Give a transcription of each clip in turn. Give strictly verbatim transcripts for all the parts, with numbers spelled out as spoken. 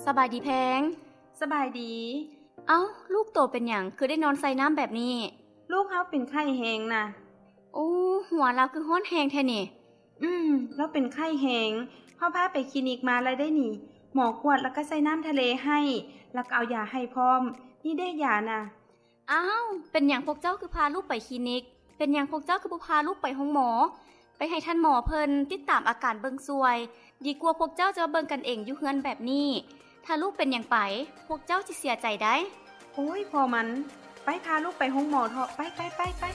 สบายดีแพงสบายดีเอ้าลูกโตเป็นหยังคือได้นอนใส่น้ำแบบนี้ลูกเฮาเป็นไข้แฮงน่ะโอ้หัวเราคือฮ้อนแฮงแท้นี่อืมแล้วเป็นไข้แฮงเฮาพาไปคลินิกมาแล้วได้นี่หมอกวดแล้วก็ใส่น้ำทะเลให้แล้วก็เอายาให้พร้อมนี่ได้ยาน่ะอ้าวเป็นหยังพวกเจ้าคือพาลูกไปคลินิกเป็นหยังพวกเจ้าคือบ่พาลูกไปห้องหมอไปให้ท่านหมอเพิ่นติดตามอาการเบิ่งซวยดีกว่าพวกเจ้าจะเบิ่งกันเองอยู่เฮือนแบบนี้ถ้าลูกเป็นหยังไปพวกเจ้าสิเสียใจได้โอ้ยพอมันไปพาลูกไปห้องหมอเถอะไปไปไปไป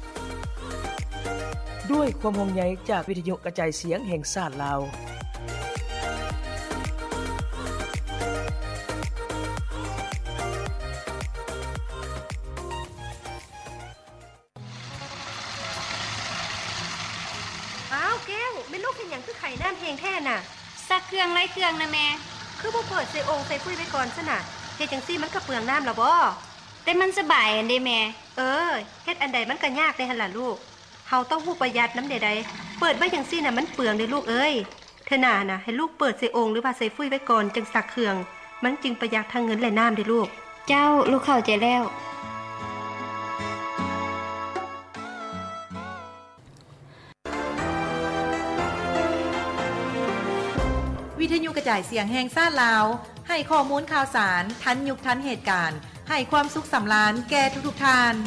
ด้วยความห่วงใยจากวิทยุกระจายเสียงแห่งชาติลาวอ้าวแก้วแม่ลูกเป็นหยังคือไข่น้ำแห้งแท้น่ะซักเครื่องไล่เครื่องนะแม่คือบ่เปิดใส่องค์ใส่ปุ้ยไว้ก่อนซะน่ะเฮ็ดจังซี่มันก็เปลืองน้ำล่ะบ่แต่มันสบายอันเด้แม่เออเฮ็ดอันใดมันก็ยากได้หั่นล่ะลูกเฮาต้องฮู้ประหยัดน้ำใดๆเปิดไว้จังซี่น่ะมันเปลืองเด้ลูกเอ้ยเธอน่ะน่ะให้ลูกเปิดใส่องค์หรือว่าใส่ปุ้ยไว้ก่อนจังซักเครื่องมันจึงประหยัดทั้งเงินและน้ำเด้ลูกเจ้าลูกเข้าใจแล้ววิทยุกระจายเสียงแห่งชาติลาวให้ข้อมูลข่าวสารทันยุคทันเหตุการณ์ให้ความสุขสำราญแก่ทุกๆท่าน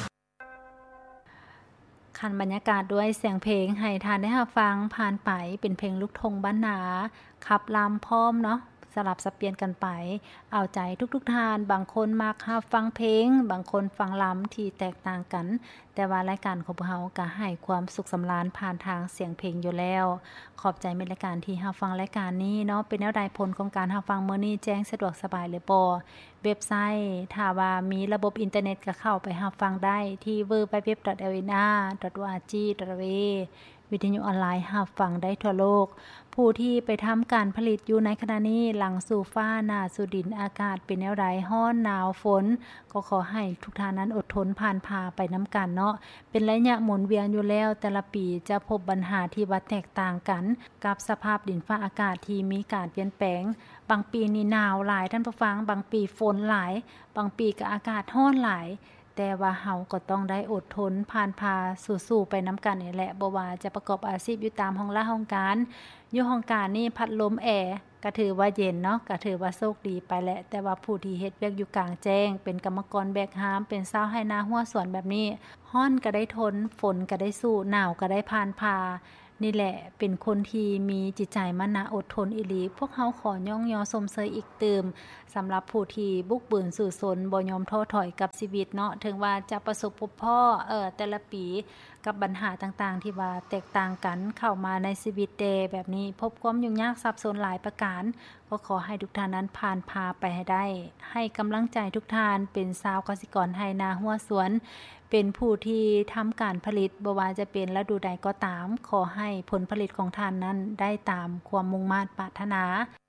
คันบรรยากาศด้วยเสียงเพลงให้ทานได้รับฟังผ่านไปเป็นเพลงลูกทุ่งบ้านนาขับลำพร้อมเนาะสลับสับเปลี่ยนกันไปเอาใจทุกๆท่านบางคนมักรับฟังเพลงบางคนฟังลำที่แตกต่างกันแต่ว่ารายการของพวกเราก็ให้ความสุขสำราญผ่านทางเสียงเพลงอยู่แล้วขอบใจในรายการที่รับฟังรายการนี้เนาะเป็นแนวใดผลของการรับฟังมื้อนี้แจ้งสะดวกสบายหรือบ่เว็บไซต์ถ้าว่ามีระบบอินเทอร์เน็ตก็เข้าไปรับฟังได้ที่ ดับเบิลยู ดับเบิลยู ดับเบิลยู ดอท เอ วี เอ็น เอ ดอท โอ อาร์ จี ดอท เอ วิทยุออนไลน์รับฟังได้ทั่วโลกผู้ที่ไปทำการผลิตอยู่ในขณะนี้หลังสู่ฟ้าหน้าสู่ดินอากาศเป็นแนวใดร้อนหนาวฝนก็ขอให้ทุกท่านนั้นอดทนผ่านพาไปน้ำกันเนาะเป็นระยะหมุนเวียนอยู่แล้วแต่ละปีจะพบปัญหาที่ว่าแตกต่างกันกับสภาพดินฟ้าอากาศที่มีการเปลี่ยนแปลงบางปีนี่หนาวหลายท่านผู้ฟังบางปีฝนหลายบางปีก็อากาศร้อนหลายแต่ว่าเฮาก็ต้องได้อดทนผ่านพาสู้ๆไปน้ำกันนี่แหละบ่ว่าจะประกอบอาชีพอยู่ตามห้องละห้องการอยู่ห้องการนี่พัดลมแอร์ก็ถือว่าเย็นเนาะก็ถือว่าโชคดีไปแหละแต่ว่าผู้ที่เฮ็ดเวียกอยู่กลางแจ้งเป็นกรรมกรแบกหามเป็นชาวไร่นาหัวสวนแบบนี้ร้อนก็ได้ทนฝนก็ได้สู้หนาวก็ได้ผ่านพานี่แหละเป็นคนที่มีจิตใจมั่นนะอดทนอีหลีพวกเฮาขอย่องยอสมเสยอีกเติมสำหรับผู้ที่บุกเบิกสู่สนบ่ยอมท้อถอยกับชีวิตเนาะถึงว่าจะประสบพบพ่อเอ่อแต่ละปีกับปัญหาต่างๆที่ว่าแตกต่างกันเข้ามาในชีวิตเดแบบนี้พบความยุ่งยากซับซ้อนหลายประการก็ขอให้ทุกท่านนั้นผ่านพาไปให้ได้ให้กำลังใจทุกท่านเป็นชาวเกษตรกรไร่นาหัวสวนเป็นผู้ที่ทำการผลิตบ่ว่าจะเป็นฤดูใดก็ตามขอให้ผลผลิตของท่านนั้นได้ตามความมุ่งมั่นปรารถนา